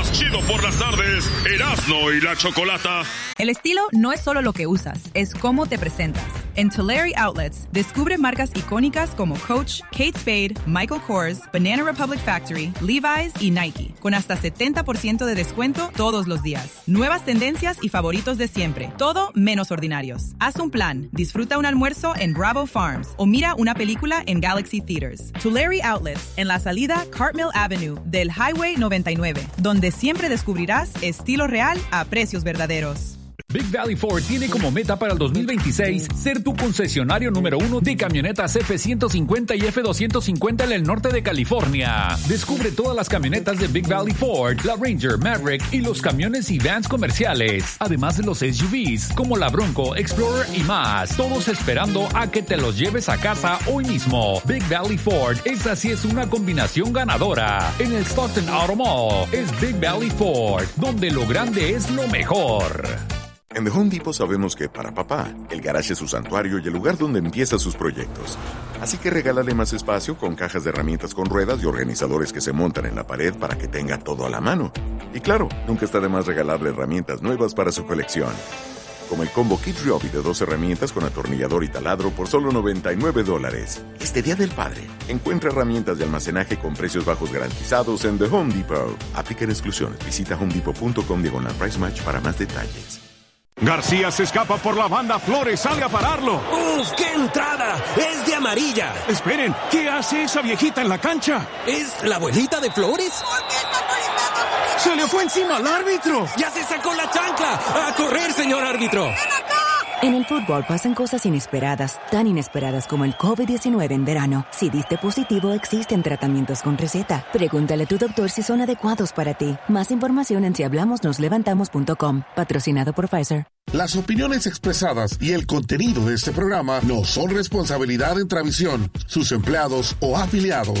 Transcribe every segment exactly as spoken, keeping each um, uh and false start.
más chido por las tardes, Erasmo y la Chocolata. El estilo no es solo lo que usas, es cómo te presentas. En Tulare Outlets, descubre marcas icónicas como Coach, Kate Spade, Michael Kors, Banana Republic Factory, Levi's y Nike, con hasta setenta por ciento de descuento todos los días. Nuevas tendencias y favoritos de siempre, todo menos ordinarios. Haz un plan, disfruta un almuerzo en Bravo Farms o mira una película en Galaxy Theaters. Tulare Outlets, en la salida Cartmill Avenue del Highway noventa y nueve, donde siempre descubrirás estilo real a precios verdaderos. Big Valley Ford tiene como meta para el dos mil veintiséis ser tu concesionario número uno de camionetas F ciento cincuenta y F doscientos cincuenta en el norte de California. Descubre todas las camionetas de Big Valley Ford, la Ranger, Maverick y los camiones y vans comerciales, además de los S U Vs como la Bronco, Explorer y más, todos esperando a que te los lleves a casa hoy mismo. Big Valley Ford, esa sí es una combinación ganadora. En el Stockton Auto Mall es Big Valley Ford, donde lo grande es lo mejor. En The Home Depot sabemos que para papá, el garage es su santuario y el lugar donde empieza sus proyectos. Así que regálale más espacio con cajas de herramientas con ruedas y organizadores que se montan en la pared para que tenga todo a la mano. Y claro, nunca está de más regalarle herramientas nuevas para su colección. Como el combo Kid Ryobi de dos herramientas con atornillador y taladro por solo noventa y nueve dólares. Este Día del Padre, encuentra herramientas de almacenaje con precios bajos garantizados en The Home Depot. Aplican exclusiones. Visita homedepot.com diagonal price match para más detalles. García se escapa por la banda, Flores sale a pararlo. ¡Uf, qué entrada! ¡Es de amarilla! Esperen, ¿qué hace esa viejita en la cancha? ¿Es la abuelita de Flores? ¡Se le fue encima al árbitro! ¡Ya se sacó la chancla! ¡A correr, señor árbitro! En el fútbol pasan cosas inesperadas, tan inesperadas como el COVID diecinueve en verano. Si diste positivo, existen tratamientos con receta. Pregúntale a tu doctor si son adecuados para ti. Más información en si hablamos nos levantamos punto com. Patrocinado por Pfizer. Las opiniones expresadas y el contenido de este programa no son responsabilidad de Intravisión, sus empleados o afiliados.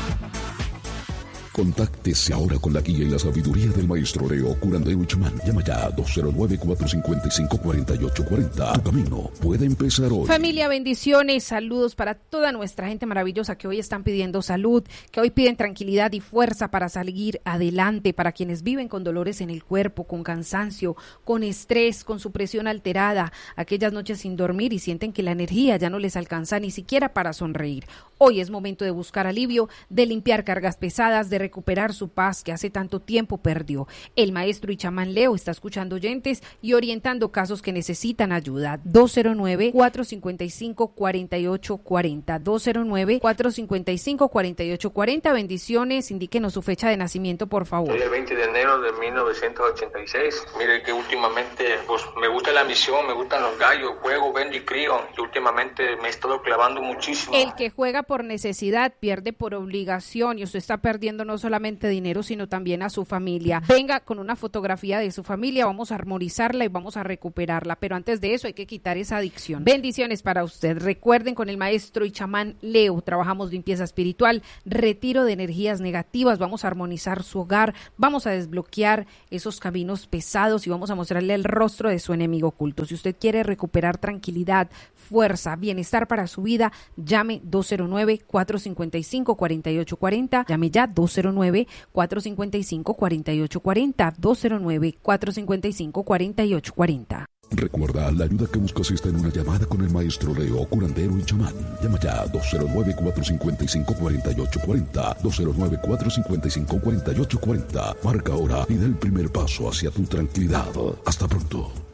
Contáctese ahora con la guía y la sabiduría del maestro Leo Curandero y Chamán. Llama ya a dos cero nueve, cuatro cinco cinco, cuatro ocho cuatro cero. Tu camino puede empezar hoy. Familia, bendiciones, saludos para toda nuestra gente maravillosa que hoy están pidiendo salud, que hoy piden tranquilidad y fuerza para salir adelante, para quienes viven con dolores en el cuerpo, con cansancio, con estrés, con su presión alterada, aquellas noches sin dormir y sienten que la energía ya no les alcanza ni siquiera para sonreír. Hoy es momento de buscar alivio, de limpiar cargas pesadas, de recuperar su paz que hace tanto tiempo perdió. El maestro y chamán Leo está escuchando oyentes y orientando casos que necesitan ayuda. dos cero nueve, cuatro cinco cinco, cuatro ocho cuatro cero. dos cero nueve, cuatro cinco cinco, cuatro ocho cuatro cero. Bendiciones, indíquenos su fecha de nacimiento, por favor. Soy el veinte de enero de mil novecientos ochenta y seis. Mire que últimamente pues me gusta la misión, me gustan los gallos, juego, vendo y crío. Y últimamente me he estado clavando muchísimo. El que juega por necesidad pierde por obligación y usted está perdiendo no solamente dinero, sino también a su familia. Venga con una fotografía de su familia, vamos a armonizarla y vamos a recuperarla, pero antes de eso hay que quitar esa adicción. Bendiciones para usted. Recuerden, con el maestro y chamán Leo trabajamos limpieza espiritual, retiro de energías negativas, vamos a armonizar su hogar, vamos a desbloquear esos caminos pesados y vamos a mostrarle el rostro de su enemigo oculto. Si usted quiere recuperar tranquilidad, fuerza, bienestar para su vida, llame dos cero nueve, cuatro cinco cinco, cuatro ocho cuatro cero, llame ya dos cero nueve, cuatro cinco cinco, cuatro ocho cuatro cero, dos cero nueve, cuatro cinco cinco, cuatro ocho cuatro cero. Recuerda, la ayuda que buscas está en una llamada con el maestro Leo Curandero y Chamán. Llama ya a dos cero nueve, cuatro cinco cinco, cuatro ocho cuatro cero, dos cero nueve, cuatro cinco cinco, cuatro ocho cuatro cero. Marca ahora y da el primer paso hacia tu tranquilidad. Hasta pronto.